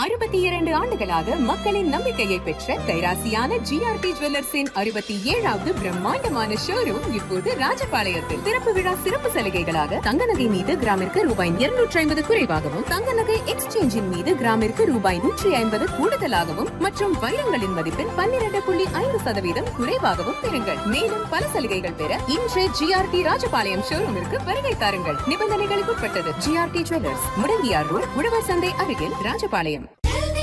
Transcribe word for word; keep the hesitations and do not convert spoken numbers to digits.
அறுபத்தி இரண்டு ஆண்டுகளாக மக்களின் நம்பிக்கையை பெற்ற கைராசியான ஜிஆர்டி ஜுவல்லர்ஸின் அறுபத்தி ஏழாவது பிரம்மாண்டமான ஷோரூம் இப்போது ராஜபாளையத்தில். திறப்பு விழா சிறப்பு சலுகைகளாக தங்க நகை மீது கிராமிற்கு ரூபாய் இருநூற்றி ஐம்பது குறைவாகவும், தங்க நகை எக்ஸ்சேஞ்சின் மீது கிராமிற்கு ரூபாய் நூற்றி ஐம்பது கூடுதலாகவும் மற்றும் வைரங்களின் மதிப்பில் பன்னிரண்டு புள்ளி ஐந்து சதவீதம் குறைவாகவும் பெறுங்கள். மேலும் பல சலுகைகள் பெற இன்று ஜிஆர்டி ராஜபாளையம் ஷோரூமிற்கு வருகை தாருங்கள். நிபந்தனைகளுக்கு உட்பட்டது. ஜிஆர்டி ஜுவல்லர்ஸ், முடங்கியார் ரோட், உழவர் சந்தை அருகில், ராஜபாளையம்.